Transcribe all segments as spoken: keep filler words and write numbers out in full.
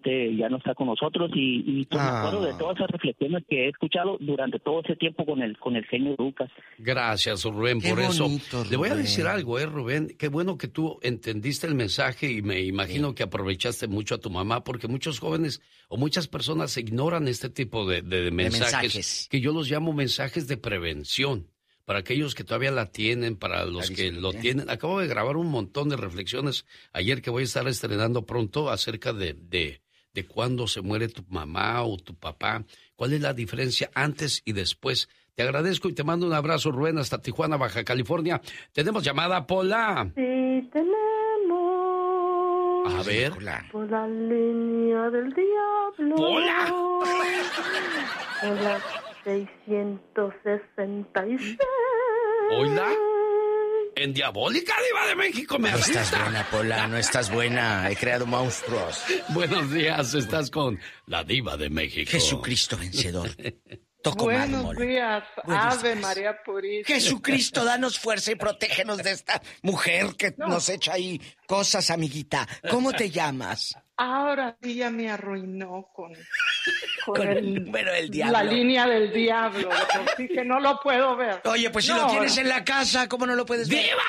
lamentablemente ya no está con nosotros y, y pues, ah. me acuerdo de todas esas reflexiones que he escuchado durante todo ese tiempo con el con el genio Lucas. Gracias, Rubén, Qué por bonito, eso. Rubén. Le voy a decir algo, eh, Rubén, qué bueno que tú entendiste el mensaje y me imagino sí. que aprovechaste mucho a tu mamá, porque muchos jóvenes o muchas personas ignoran este tipo de, de, de, mensajes, de mensajes, que yo los llamo mensajes de prevención. Para aquellos que todavía la tienen, para los que lo tienen. Acabo de grabar un montón de reflexiones ayer que voy a estar estrenando pronto acerca de, de, de cuándo se muere tu mamá o tu papá. ¿Cuál es la diferencia antes y después? Te agradezco y te mando un abrazo, Rubén, hasta Tijuana, Baja California. Tenemos llamada, Pola. Sí, tenemos. A ver. Por la línea del diablo. ¡Pola! Hola. seiscientos sesenta y seis. ¿Hola? En Diabólica, Diva de México, me No asusta. estás buena, Pola, no estás buena. He creado monstruos. Buenos días, estás con la Diva de México. Jesucristo vencedor. Toco Buenos mármol. días, Buenos Ave días. María Purísima. Jesucristo, danos fuerza y protégenos de esta mujer que no. nos echa ahí cosas, amiguita. ¿Cómo te llamas? Ahora sí ya me arruinó con, con, con el, el número del diablo. La línea del diablo. Así que no lo puedo ver. Oye, pues si no, lo tienes en la casa, ¿cómo no lo puedes ver? ¡Diva!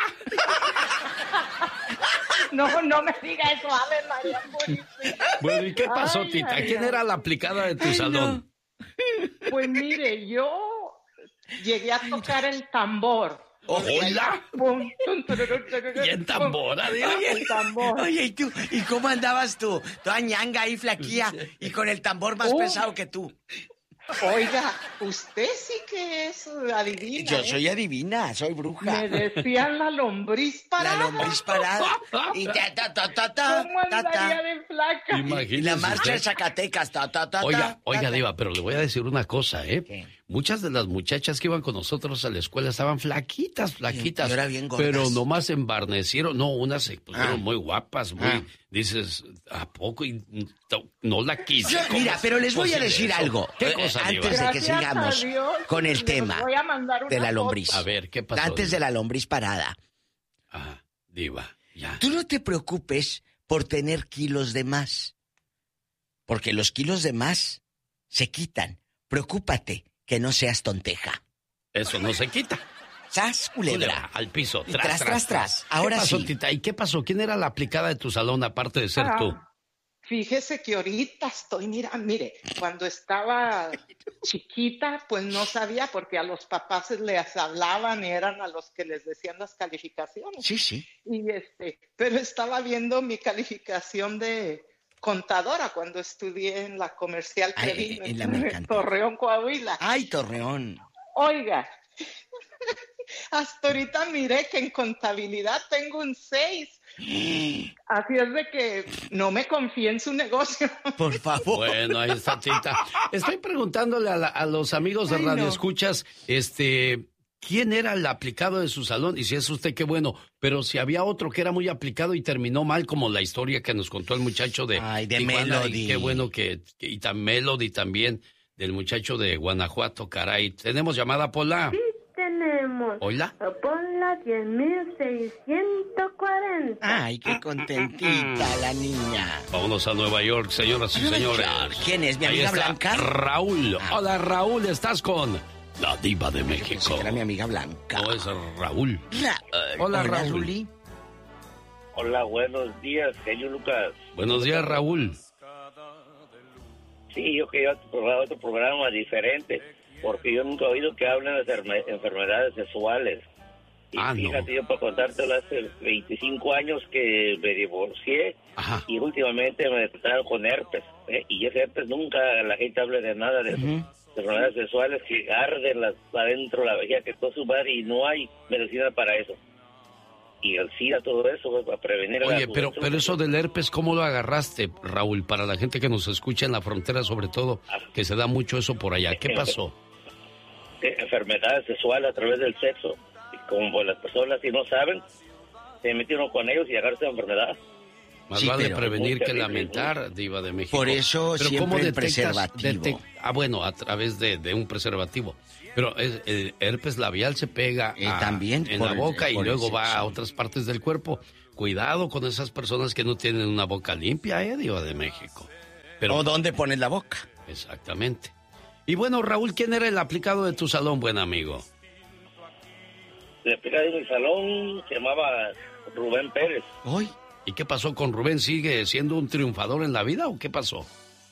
No, no me diga eso, Ave María Purísima. Bueno, ¿y qué pasó, Ay, Tita? ay, ¿Quién ay. era la aplicada de tu Ay, salón? no. Pues mire, yo llegué a tocar el tambor. ¡Hola! Pum, tum, tururú, tururú, ¿Y en tambora, pum. Diva? El tambor. Oye, ¿y tú? ¿Y cómo andabas tú? Toda ñanga ahí, flaquía, y con el tambor más Uh. pesado que tú. Oiga, usted sí que es adivina. Yo ¿eh? soy adivina, soy bruja. Me decían la lombriz parada. La lombriz parada. Y ta, ta, ta, ta, ta, ¿Cómo ta, ta. andaría de flaca? Imagínese Y la marcha usted. de Zacatecas. Ta, ta, ta, Oiga, ta, oiga, ta. Diva, pero le voy a decir una cosa, ¿eh? ¿Qué? Muchas de las muchachas que iban con nosotros a la escuela estaban flaquitas, flaquitas. Yo era bien gordas. Pero nomás embarnecieron. No, unas se pusieron Ah. muy guapas, muy... Ah. Dices, ¿a poco? Y no, no la quise. Yo- ¿Cómo mira, es pero les voy a posible decir eso? algo. ¿Qué Eh, cosa, antes Diva? de que Gracias sigamos a Dios, con el les tema voy a mandar una de la foto. lombriz. A ver, ¿qué pasó? Antes de Diva? la lombriz parada. Ah, Diva, ya. Tú no te preocupes por tener kilos de más. Porque los kilos de más se quitan. Preocúpate que no seas tonteja. Eso no se quita. ¡Sas, culebra! Culebra, al piso. Y Tras, tras, tras. Ahora ¿Qué pasó, sí. Tita? ¿Y qué pasó? ¿Quién era la aplicada de tu salón, aparte de ser Ah, tú? Fíjese que ahorita estoy, mira, mire, cuando estaba chiquita, pues no sabía porque a los papás les hablaban y eran a los que les decían las calificaciones. Sí, sí. Y este, pero estaba viendo mi calificación de contadora cuando estudié en la comercial Ay, Trevino, en la en mercantil. Torreón, Coahuila. ¡Ay, Torreón! Oiga, hasta ahorita miré que en contabilidad tengo un seis. Así es de que no me confíe en su negocio. Por favor. Bueno, ahí está, Tita. Estoy preguntándole a, la- a los amigos de Ay, Radio no. Escuchas, este, ¿quién era el aplicado de su salón? Y si es usted, qué bueno. Pero si había otro que era muy aplicado y terminó mal, como la historia que nos contó el muchacho de Ay, de Tijuana, Melody. y qué bueno que, que- y tan Melody también, del muchacho de Guanajuato, caray. ¿Tenemos llamada, Pola? Sí, tenemos. ¿Hola? Por la diez mil seiscientos cuarenta. ¡Ay, qué contentita la niña! Vámonos a Nueva York, señoras y Nueva señores. York. ¿Quién es, mi Ahí amiga está Blanca? Raúl. Ah. Hola, Raúl, estás con la Diva de Pensé México. que era mi amiga Blanca. No, es Raúl. Ra- Hola, Raúl. Ruli. Hola, buenos días, genio Lucas. Buenos días, Raúl. Sí, yo quería probar otro programa diferente, porque yo nunca he oído que hablen de enferme- enfermedades sexuales. Y Ah, no. fíjate, yo para contártelo, hace veinticinco años que me divorcié Ajá. y últimamente me trataron con herpes. ¿eh? Y ese herpes nunca la gente habla de nada de eso. Ujú. Enfermedades sexuales que arden las, adentro de la vejiga, que todo su madre, y no hay medicina para eso. Y el SIDA, todo eso, pues, para prevenir la Oye, pero, juventud. pero eso del herpes, ¿cómo lo agarraste, Raúl? Para la gente que nos escucha en la frontera, sobre todo, que se da mucho eso por allá. ¿Qué pasó? Eh, enfermedades sexuales a través del sexo. Y como las personas si no saben, se metieron con ellos y agarran esa enfermedad. Más Sí, vale pero- prevenir que Muy lamentar, Diva de México. Por eso Pero siempre ¿cómo el detectas- preservativo. detec- ah, bueno, a través de, de un preservativo. Pero es- el herpes labial se pega Eh, a- también en por la el- boca y por el luego va sexo. a otras partes del cuerpo. Cuidado con esas personas que no tienen una boca limpia, eh, Diva de México. Pero, ¿o dónde pones la boca? Exactamente. Y bueno, Raúl, ¿quién era el aplicado de tu salón, buen amigo? El aplicado de mi salón se llamaba Rubén Pérez. ¿Hoy? ¿Y qué pasó con Rubén? ¿Sigue siendo un triunfador en la vida o qué pasó?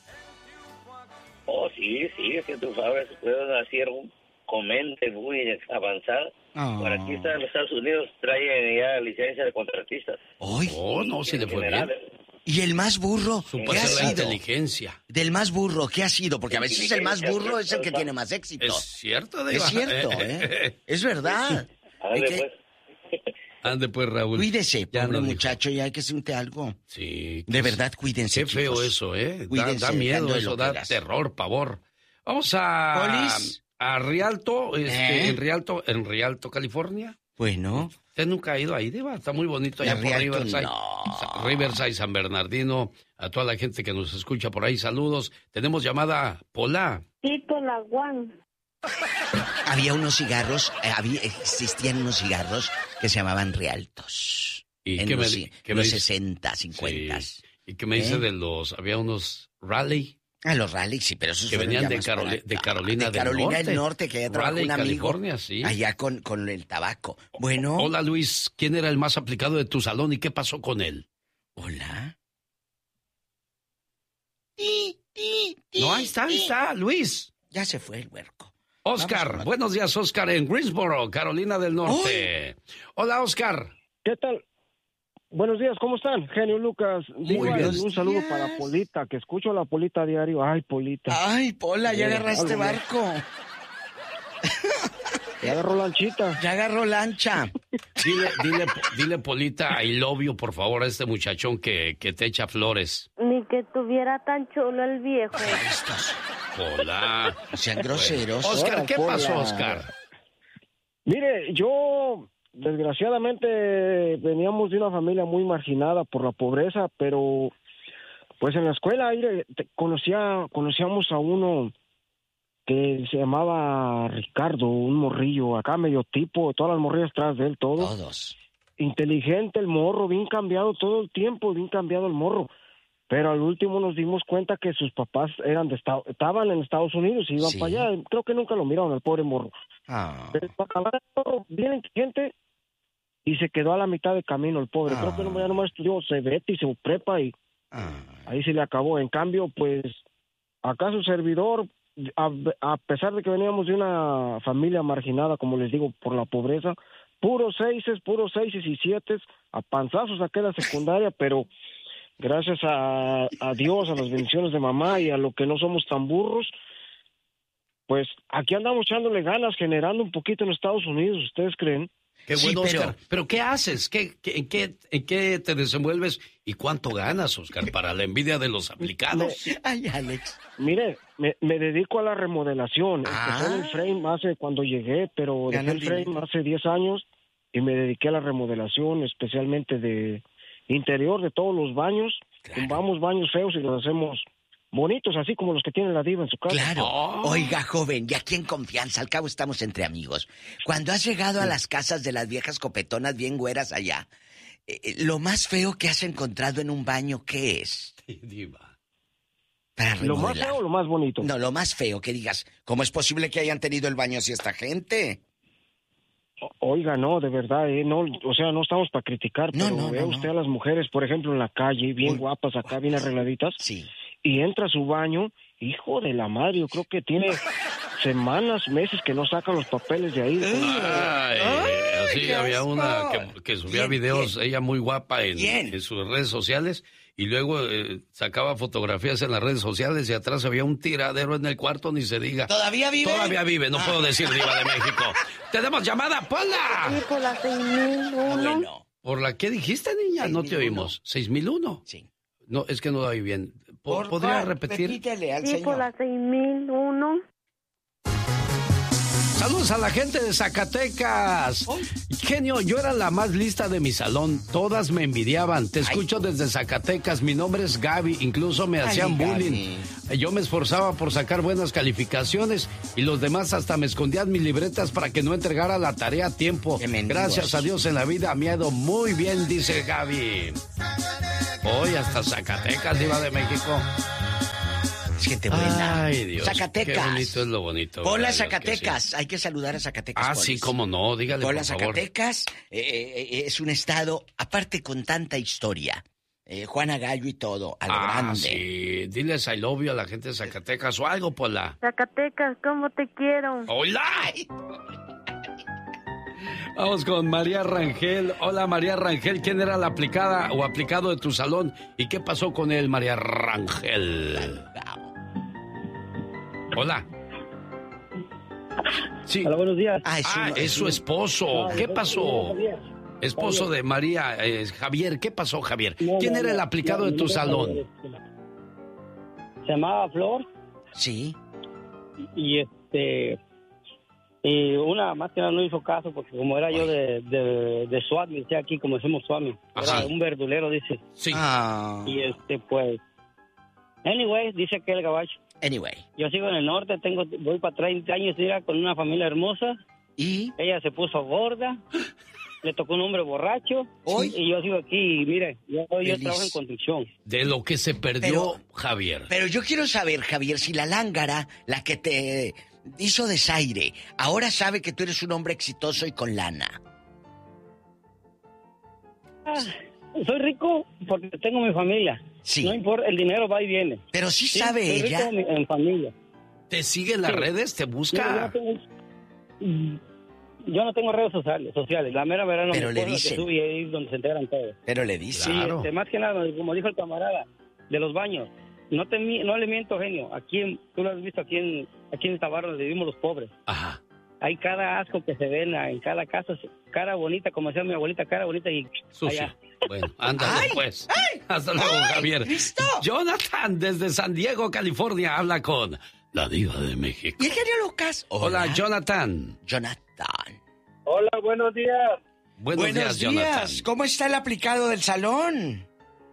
Oh, sí, sí, es que tú sabes, pueden hacer un comente muy avanzado. Oh. Por aquí está en los Estados Unidos, traen ya licencia de contratistas. ¿Hoy? Oh, no, si le fue bien. ¿Y el más burro? Supo ¿Qué ha hacer la sido? inteligencia. Del más burro, ¿qué ha sido? Porque a veces el más burro es el que tiene más éxito. Es cierto, Diva. Es cierto, ¿eh? Es verdad. Ándale, ¿Y qué? pues. Ande pues, Raúl. Cuídese, Ya pobre no dijo. muchacho, ya hay que hacerle algo. Sí. De verdad, cuídense, Qué feo chicos. eso, ¿eh? Da, Cuídense, da miedo dando de eso, lo que da das. terror, pavor. Vamos a... ¿Polis? A Rialto, este, ¿Eh? en Rialto, en Rialto, California. Bueno, Usted nunca ha ido ahí, Diva. Está muy bonito allá En por Rialto, Riverside. no. Sa- Riverside, San Bernardino. A toda la gente que nos escucha por ahí, saludos. Tenemos llamada Pola. Tito la Guan. había unos cigarros, eh, había, existían unos cigarros que se llamaban Rialtos. ¿Y en qué me los, di- ci- qué me los dice? sesenta, cincuenta. Sí. ¿Y qué me dice ¿Eh? de los... Había unos rally Ah, los rallies, sí, pero esos que fueron venían ya de, más Caroli- para- de Carolina, de Carolina del Norte, que allá trabajó Raleigh, un amigo. California, sí. Allá con, con el tabaco. Bueno. Hola, Luis. ¿Quién era el más aplicado de tu salón y qué pasó con él? Hola. No, ahí está, ahí está, Luis. Ya se fue el huerco. Oscar, Vamos, buenos días, Oscar, en Greensboro, Carolina del Norte. Hola, Oscar. ¿Qué tal? Buenos días, ¿cómo están? Genio Lucas, Diva, buenos un saludo días. para Polita, que escucho a la Polita a diario. Ay, Polita, Ay, Pola, ya Eh, agarraste algo más. barco. ya agarró lanchita. Ya agarró lancha. Dile, dile, dile, Polita, I love you, por favor, a este muchachón que, que te echa flores. Ni que tuviera tan chulo el viejo. Estos Hola. sean groseros. Oscar, Hola, ¿qué Pola. pasó, Oscar? Mire, yo desgraciadamente veníamos de una familia muy marginada por la pobreza, pero pues en la escuela ahí te- conocía, conocíamos a uno que se llamaba Ricardo, un morrillo, acá medio tipo, todas las morrillas tras de él, todo. Todos. Inteligente el morro, bien cambiado todo el tiempo, bien cambiado el morro. Pero al último nos dimos cuenta que sus papás eran de Estados, estaban en Estados Unidos y iban Sí. para allá. Creo que nunca lo miraron al pobre morro. Ah. Pero acabar el morro bien inteligente y se quedó a la mitad de camino el pobre. Creo que no, ya nomás estudió Cebeti y se prepa y Ah. ahí se le acabó. En cambio, pues acá su servidor, a, a pesar de que veníamos de una familia marginada, como les digo, por la pobreza, puros seises, puros seises y siete, a panzazos saqué la secundaria, pero gracias a, a Dios, a las bendiciones de mamá y a lo que no somos tan burros, pues aquí andamos echándole ganas, generando un poquito en Estados Unidos, ¿ustedes creen? Qué Sí, bueno, pero- Oscar. Pero ¿qué haces? ¿Qué, qué- en, qué, ¿En qué te desenvuelves y cuánto ganas, Oscar, para la envidia de los aplicados? Ay, Alex. Mire, me, me dedico a la remodelación. Ah. Empecé en el frame hace cuando llegué, pero dejé Ganan el frame dinero. hace diez años y me dediqué a la remodelación, especialmente de interior de todos los baños. Claro. Tumbamos baños feos y los hacemos bonitos, así como los que tiene la diva en su casa. Claro. Oh. Oiga, joven, y aquí en confianza, al cabo estamos entre amigos. Cuando has llegado a las casas de las viejas copetonas bien güeras allá, eh, eh, lo más feo que has encontrado en un baño, ¿qué es? Diva. Para ¿Lo más remodelar. feo o lo más bonito? No, lo más feo que digas, ¿cómo es posible que hayan tenido el baño así esta gente? O- Oiga, no, de verdad, eh, no, o sea, no estamos para criticar, No, pero no, vea no, usted no. a las mujeres, por ejemplo, en la calle, bien Uy. guapas acá, bien arregladitas, Sí. y entra a su baño, hijo de la madre, yo creo que tiene semanas, meses que no sacan los papeles de ahí. Ay, Ay, así qué había asco. una que, que subía Bien, videos, ella muy guapa en, Bien. en sus redes sociales, y luego eh, sacaba fotografías en las redes sociales y atrás había un tiradero en el cuarto, ni se diga. ¿Todavía vive? Todavía vive, no puedo decir Diva de México. ¡Tenemos llamada, Pola! Sí, por la seis mil Ah, uno. bueno, ¿Por la qué dijiste, niña? No te seis mil uno. oímos. ¿seis mil uno? sí. No, es que no la oí bien. Po- Por ¿Podría favor, repetir? Repítele al Sí, por señor. la seis mil uno. Saludos a la gente de Zacatecas. Genio, yo era la más lista de mi salón. Todas me envidiaban. Te escucho desde Zacatecas. Mi nombre es Gaby. Incluso me Ay, hacían Gaby. bullying. Yo me esforzaba por sacar buenas calificaciones y los demás hasta me escondían mis libretas para que no entregara la tarea a tiempo. Qué mendigos. Gracias a Dios en la vida me ha ido muy bien, dice Gaby. Hoy hasta Zacatecas, Diva de México. Es gente buena. Ay, Dios. Zacatecas. Qué bonito es lo bonito. Hola, Zacatecas. Sí. Hay que saludar a Zacatecas. Ah, sí, cómo no. Dígale, Hola, por favor. Zacatecas. Eh, eh, es un estado, aparte con tanta historia. Eh, Juana Gallo y todo, a lo ah, grande. Sí, diles I love you a la gente de Zacatecas o algo, Pola. Zacatecas, ¿cómo te quiero? ¡Hola! Vamos con María Rangel. Hola, María Rangel. ¿Quién era la aplicada o aplicado de tu salón? ¿Y qué pasó con él, María Rangel? Hola. Sí. Hola, buenos días. Ah, es, ah, un, es su esposo. ¿Qué pasó? Esposo de María, eh, Javier. ¿Qué pasó, Javier? No, ¿Quién no, era el aplicado no, de tu no, salón? Se llamaba Flor. Sí. Y este... Y una más que nada no hizo caso porque como era Ay. yo de, de, de Suami, decía aquí como decimos Suami, era un verdulero, dice. Sí. Ah. Y este, pues... Anyway, dice aquel gabacho. Anyway. Yo sigo en el norte, tengo voy para treinta años, mira, con una familia hermosa. ¿Y? Ella se puso gorda. Le tocó un hombre borracho. ¿Hoy? Y yo sigo aquí, y mire, yo, yo trabajo en construcción. De lo que se perdió, pero, Javier. Pero yo quiero saber, Javier, si la lángara, la que te hizo desaire, ahora sabe que tú eres un hombre exitoso y con lana. Ah, soy rico porque tengo mi familia. Sí. No importa, el dinero va y viene. Pero sí, sí sabe soy ella. Rico en, en familia. ¿Te sigue en las sí. redes? ¿Te busca? Yo no tengo, yo no tengo redes sociales, sociales. La mera verano pero me le dicen. Que subí ahí donde se enteran todos. Pero le dicen. Sí, este, más que nada, como dijo el camarada, de los baños. No te no le miento, genio. Aquí, en, tú lo has visto aquí en, aquí en esta barra donde vivimos los pobres. Ajá. Hay cada asco que se ve en, en cada casa, cara bonita, como decía mi abuelita, cara bonita y sucia. Allá. Bueno, ándale pues. Ay, Hasta luego, ay, Javier. ¿listo? Jonathan, desde San Diego, California, habla con la diva de México. ¿Y el genio Lucas? Hola, Hola Jonathan. Jonathan. Hola, buenos días. Buenos, buenos días, Jonathan. ¿Cómo está el aplicado del salón?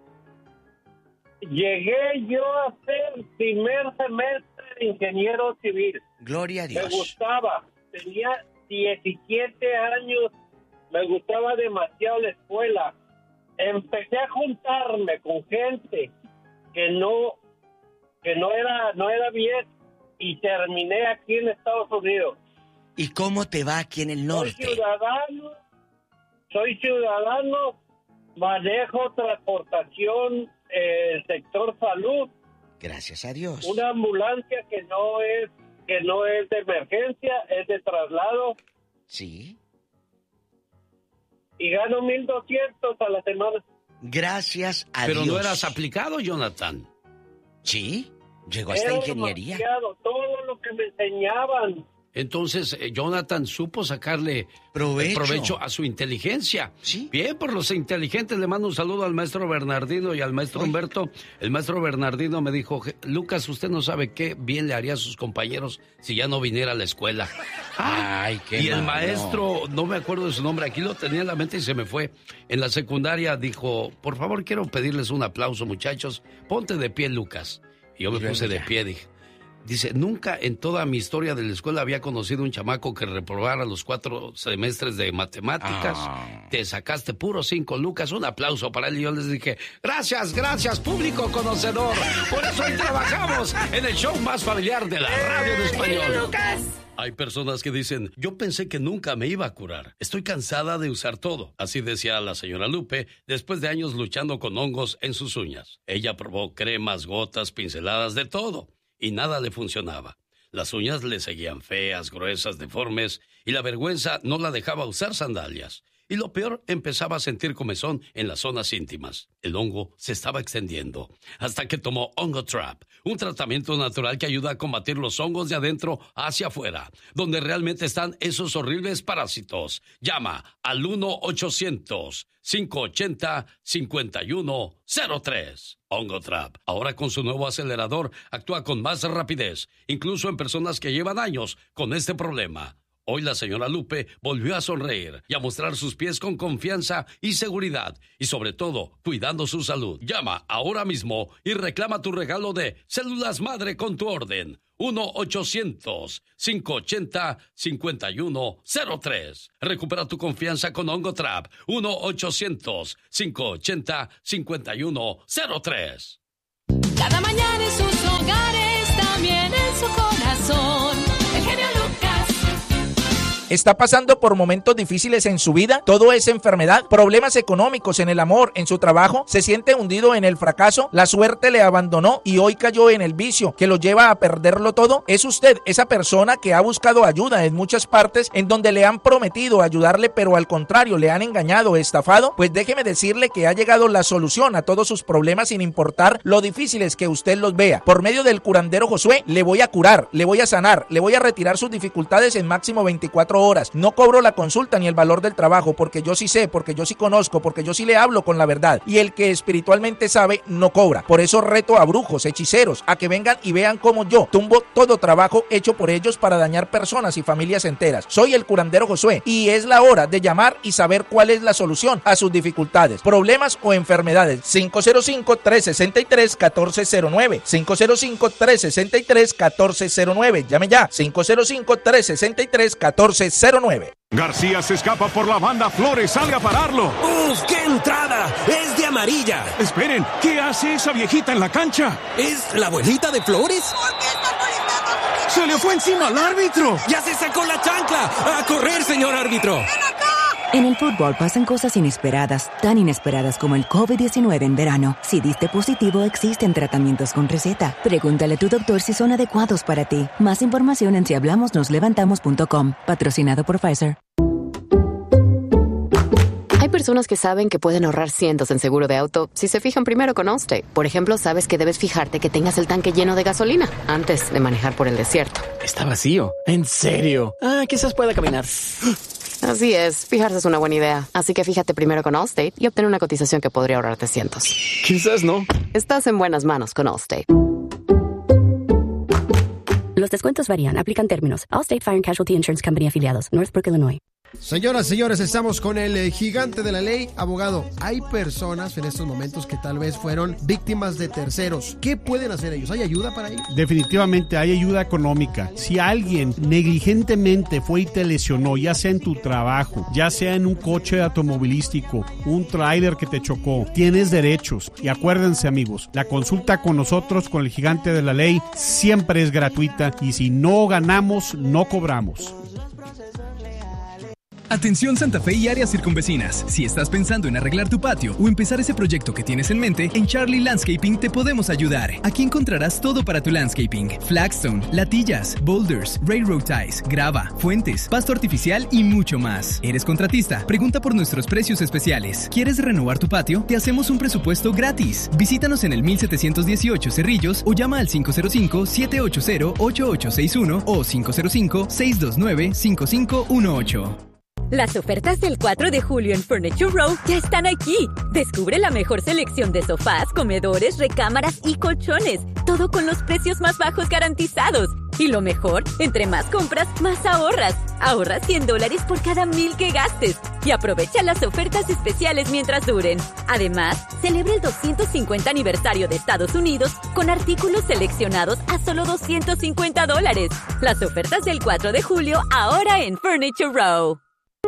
Llegué yo a ser primer semestre de ingeniero civil. Gloria a Dios. Me gustaba. Tenía diecisiete años. Me gustaba demasiado la escuela. Empecé a juntarme con gente que no que no era no era bien y terminé aquí en Estados Unidos. ¿Y cómo te va aquí en el norte? Soy ciudadano, soy ciudadano, manejo transportación, eh, el sector salud. Gracias a Dios. Una ambulancia que no es que no es de emergencia, es de traslado. Sí. Y gano mil doscientos a la semana. Gracias a Pero Dios. Pero no eras aplicado, Jonathan. Sí, llegó hasta ingeniería. Todo lo que me enseñaban. Entonces, eh, Jonathan supo sacarle provecho. provecho a su inteligencia. ¿Sí? Bien, por los inteligentes, le mando un saludo al maestro Bernardino y al maestro Uy. Humberto. El maestro Bernardino me dijo, Lucas, usted no sabe qué bien le haría a sus compañeros si ya no viniera a la escuela. Ay, qué Y malo. el maestro, no me acuerdo de su nombre, aquí lo tenía en la mente y se me fue. En la secundaria dijo, por favor, quiero pedirles un aplauso, muchachos. Ponte de pie, Lucas. Y yo me puse de pie, dije. Dice, nunca en toda mi historia de la escuela había conocido un chamaco que reprobara los cuatro semestres de matemáticas. Ah. Te sacaste puro cinco, Lucas. Un aplauso para él. Y yo les dije, gracias, gracias, público conocedor. Por eso hoy trabajamos en el show más familiar de la radio en español. Lucas. Hay personas que dicen, yo pensé que nunca me iba a curar. Estoy cansada de usar todo. Así decía la señora Lupe, después de años luchando con hongos en sus uñas. Ella probó cremas, gotas, pinceladas, de todo. Y nada le funcionaba. Las uñas le seguían feas, gruesas, deformes, y la vergüenza no la dejaba usar sandalias. Y lo peor, empezaba a sentir comezón en las zonas íntimas. El hongo se estaba extendiendo, hasta que tomó Ongotrap, un tratamiento natural que ayuda a combatir los hongos de adentro hacia afuera, donde realmente están esos horribles parásitos. Llama al uno ochocientos, cinco ochenta, cincuenta y uno cero tres. Ongotrap, ahora con su nuevo acelerador, actúa con más rapidez, incluso en personas que llevan años con este problema. Hoy la señora Lupe volvió a sonreír y a mostrar sus pies con confianza y seguridad, y sobre todo, cuidando su salud. Llama ahora mismo y reclama tu regalo de células madre con tu orden. uno ochocientos, cinco ochenta, cincuenta y uno cero tres. Recupera tu confianza con Ongotrap. uno ochocientos, cinco ochenta, cincuenta y uno cero tres. Cada mañana en sus hogares ¿Está pasando por momentos difíciles en su vida? ¿Todo es enfermedad? ¿Problemas económicos en el amor, en su trabajo? ¿Se siente hundido en el fracaso? ¿La suerte le abandonó y hoy cayó en el vicio que lo lleva a perderlo todo? ¿Es usted esa persona que ha buscado ayuda en muchas partes en donde le han prometido ayudarle, pero al contrario le han engañado, estafado? Pues déjeme decirle que ha llegado la solución a todos sus problemas sin importar lo difíciles que usted los vea. Por medio del curandero Josué le voy a curar, le voy a sanar, le voy a retirar sus dificultades en máximo veinticuatro horas. No cobro la consulta ni el valor del trabajo, porque yo sí sé, porque yo sí conozco, porque yo sí le hablo con la verdad. Y el que espiritualmente sabe no cobra. Por eso reto a brujos, hechiceros, a que vengan y vean cómo yo tumbo todo trabajo hecho por ellos para dañar personas y familias enteras. Soy el curandero Josué y es la hora de llamar y saber cuál es la solución a sus dificultades, problemas o enfermedades. cinco cero cinco, tres seis tres, uno cuatro cero nueve. cinco cero cinco, tres seis tres, uno cuatro cero nueve. Llame ya. cinco cero cinco, tres seis tres, uno cuatro cero nueve. García se escapa por la banda, Flores sale a pararlo. ¡Uf, qué entrada! ¡Es de amarilla! Esperen, ¿qué hace esa viejita en la cancha? ¿Es la abuelita de Flores? ¿Por qué está molestando? ¡Se le fue encima al árbitro! ¡Ya se sacó la chancla! ¡A correr, señor árbitro! ¡Ven acá! En el fútbol pasan cosas inesperadas, tan inesperadas como el covid diecinueve en verano. Si diste positivo, existen tratamientos con receta. Pregúntale a tu doctor si son adecuados para ti. Más información en si hablamos nos levantamos punto com. Patrocinado por Pfizer. Hay personas que saben que pueden ahorrar cientos en seguro de auto si se fijan primero con Allstate. Por ejemplo, sabes que debes fijarte que tengas el tanque lleno de gasolina antes de manejar por el desierto. Está vacío. ¿En serio? Ah, quizás pueda caminar. Así es, fijarse es una buena idea. Así que fíjate primero con Allstate y obtén una cotización que podría ahorrarte cientos. Quizás no. Estás en buenas manos con Allstate. Los descuentos varían. Aplican términos. Allstate Fire and Casualty Insurance Company afiliados. Northbrook, Illinois. Señoras, señores, estamos con el eh, gigante de la ley, abogado. Hay personas en estos momentos que tal vez fueron víctimas de terceros. ¿Qué pueden hacer ellos? ¿Hay ayuda para ellos? Definitivamente hay ayuda económica. Si alguien negligentemente fue y te lesionó, ya sea en tu trabajo, ya sea en un coche automovilístico, un tráiler que te chocó, tienes derechos. Y acuérdense, amigos, la consulta con nosotros, con el gigante de la ley, siempre es gratuita y si no ganamos, no cobramos. Atención Santa Fe y áreas circunvecinas. Si estás pensando en arreglar tu patio o empezar ese proyecto que tienes en mente, en Charlie Landscaping te podemos ayudar. Aquí encontrarás todo para tu landscaping: flagstone, latillas, boulders, railroad ties, grava, fuentes, pasto artificial y mucho más. ¿Eres contratista? Pregunta por nuestros precios especiales. ¿Quieres renovar tu patio? Te hacemos un presupuesto gratis. Visítanos en el mil setecientos dieciocho Cerrillos o llama al cinco cero cinco, siete ocho cero, ocho ocho seis uno o cinco cero cinco, seis dos nueve, cinco cinco uno ocho. Las ofertas del cuatro de julio en Furniture Row ya están aquí. Descubre la mejor selección de sofás, comedores, recámaras y colchones. Todo con los precios más bajos garantizados. Y lo mejor, entre más compras, más ahorras. Ahorra cien dólares por cada mil que gastes. Y aprovecha las ofertas especiales mientras duren. Además, celebra el doscientos cincuenta aniversario de Estados Unidos con artículos seleccionados a solo doscientos cincuenta dólares. Las ofertas del cuatro de julio ahora en Furniture Row.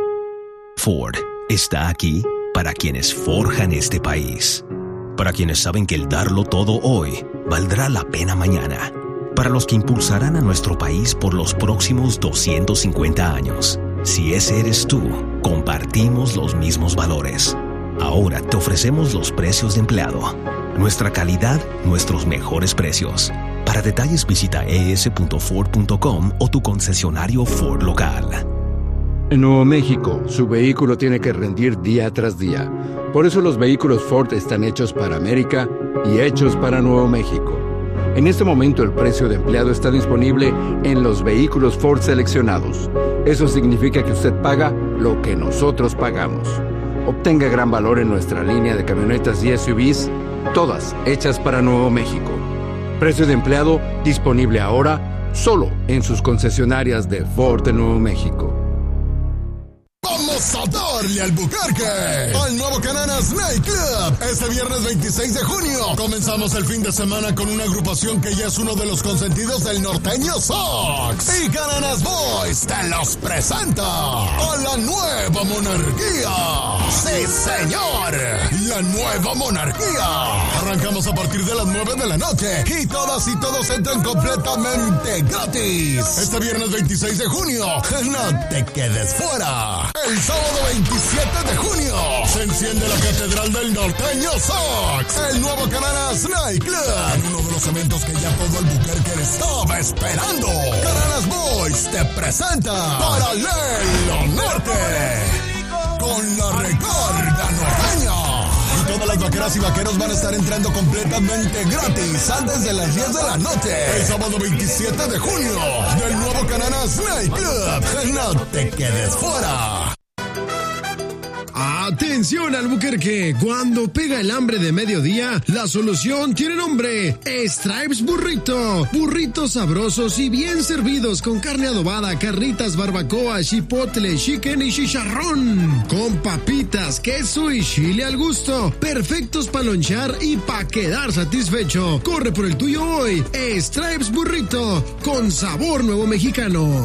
Ford está aquí para quienes forjan este país, para quienes saben que el darlo todo hoy valdrá la pena mañana, para los que impulsarán a nuestro país por los próximos doscientos cincuenta años. Si ese eres tú, compartimos los mismos valores. Ahora te ofrecemos los precios de empleado, nuestra calidad, nuestros mejores precios. Para detalles visita e s punto ford punto com o tu concesionario Ford local. En Nuevo México, su vehículo tiene que rendir día tras día. Por eso los vehículos Ford están hechos para América y hechos para Nuevo México. En este momento el precio de empleado está disponible en los vehículos Ford seleccionados. Eso significa que usted paga lo que nosotros pagamos. Obtenga gran valor en nuestra línea de camionetas y S U Vs, todas hechas para Nuevo México. Precio de empleado disponible ahora solo en sus concesionarias de Ford de Nuevo México. Vamos a dar Charlie Albuquerque al nuevo Cananas Nightclub este viernes veintiséis de junio. Comenzamos el fin de semana con una agrupación que ya es uno de los consentidos del norteño Sox. Y Cananas Boys te los presenta a la nueva monarquía. ¡Sí, señor! La nueva monarquía. Arrancamos a partir de las nueve de la noche y todas y todos entran completamente gratis. Este viernes veintiséis de junio, no te quedes fuera. El sábado veintisiete de junio se enciende la Catedral del Norteño Sox, el nuevo Cananas Nightclub, uno de los eventos que ya todo Albuquerque estaba esperando. Cananas Boys te presenta Paralelo Norte con la recarga norteña. Y todas las vaqueras y vaqueros van a estar entrando completamente gratis antes de las diez de la noche. El sábado veintisiete de junio del nuevo Cananas Nightclub. No te quedes fuera. Atención Albuquerque, cuando pega el hambre de mediodía, la solución tiene nombre, Stripes Burrito. Burritos sabrosos y bien servidos con carne adobada, carnitas, barbacoa, chipotle, chicken y chicharrón. Con papitas, queso y chile al gusto. Perfectos para lonchar y para quedar satisfecho. Corre por el tuyo hoy, Stripes Burrito, con sabor nuevo mexicano.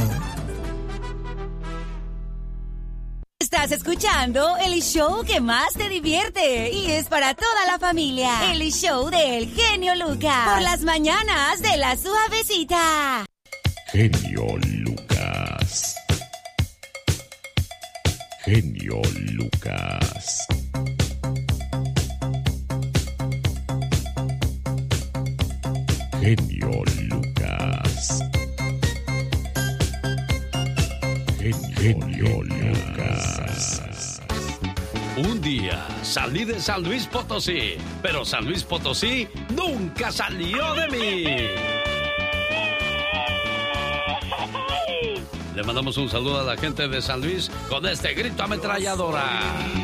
Estás escuchando el show que más te divierte y es para toda la familia. El show del genio Lucas. Por las mañanas de la suavecita. Genio Lucas. Genio Lucas. Genio Lucas. Genio Lucas. Un día salí de San Luis Potosí, pero San Luis Potosí nunca salió de mí. Le mandamos un saludo a la gente de San Luis con este grito ametralladora.